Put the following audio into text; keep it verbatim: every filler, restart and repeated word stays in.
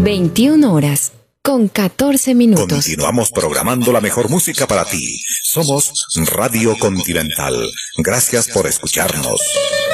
veintiuna horas con catorce minutos. Continuamos programando la mejor música para ti. Somos Radio Continental. Gracias por escucharnos.